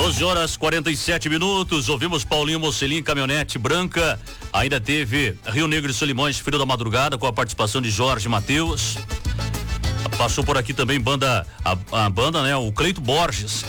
12h47. Ouvimos Paulinho Mocelin, Caminhonete Branca. Ainda teve Rio Negro e Solimões, Filho da Madrugada, com a participação de Jorge Mateus. Passou por aqui também a banda, né? O Cleito Borges.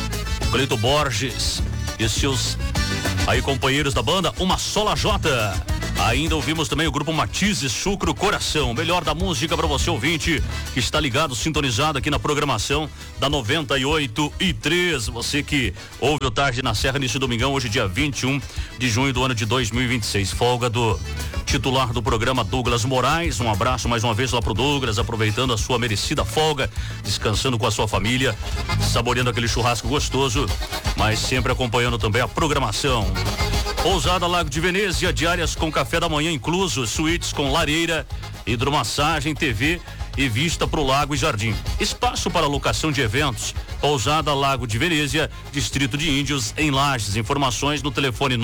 E seus aí companheiros da banda, Uma Sola Jota. Ainda ouvimos também o grupo Matizes, Chucro Coração. Melhor da música para você, ouvinte, que está ligado, sintonizado aqui na programação da 98.3. Você que ouve o Tarde na Serra nesse domingão, hoje dia 21 de junho do ano de 2026. Folga do titular do programa, Douglas Moraes. Um abraço mais uma vez lá pro Douglas, aproveitando a sua merecida folga, descansando com a sua família, saboreando aquele churrasco gostoso, mas sempre acompanhando também a programação. Pousada Lago de Venezia, diárias com café da manhã incluso, suítes com lareira, hidromassagem, TV e vista para o lago e jardim. Espaço para locação de eventos. Pousada Lago de Venezia, Distrito de Índios, em Lages. Informações no telefone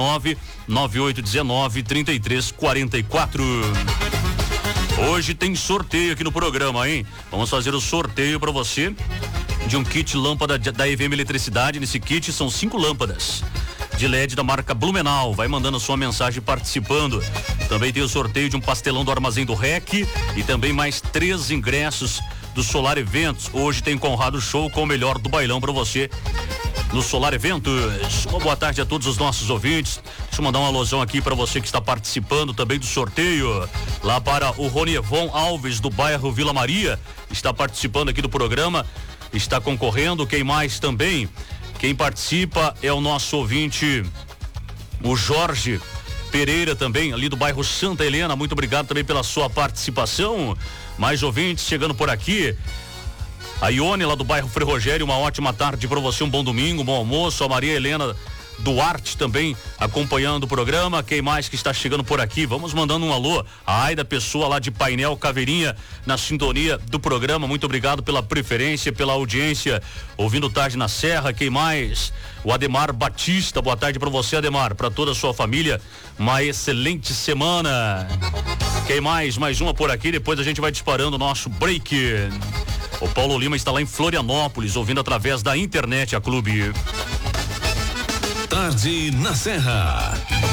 99819-3344. Hoje tem sorteio aqui no programa, hein? Vamos fazer o sorteio para você de um kit lâmpada da EVM Eletricidade. Nesse kit são 5 lâmpadas de LED da marca Blumenau. Vai mandando a sua mensagem participando. Também tem o sorteio de um pastelão do Armazém do REC e também mais 3 ingressos do Solar Eventos. Hoje tem Conrado Show com o melhor do bailão para você no Solar Eventos. Uma boa tarde a todos os nossos ouvintes. Deixa eu mandar uma alusão aqui para você que está participando também do sorteio. Lá para o Ronievon Alves, do bairro Vila Maria, está participando aqui do programa, está concorrendo. Quem mais também? Quem participa é o nosso ouvinte, o Jorge Pereira, também ali do bairro Santa Helena. Muito obrigado também pela sua participação. Mais ouvintes chegando por aqui. A Ione lá do bairro Frei Rogério, uma ótima tarde para você, um bom domingo, um bom almoço. A Maria Helena Duarte também acompanhando o programa. Quem mais que está chegando por aqui? Vamos mandando um alô. A Aida Pessoa lá de Painel Caveirinha, na sintonia do programa. Muito obrigado pela preferência, pela audiência, ouvindo Tarde na Serra. Quem mais? O Ademar Batista. Boa tarde para você, Ademar, para toda a sua família. Uma excelente semana. Quem mais? Mais uma por aqui, depois a gente vai disparando o nosso break. O Paulo Lima está lá em Florianópolis, ouvindo através da internet a Clube. Tarde na Serra.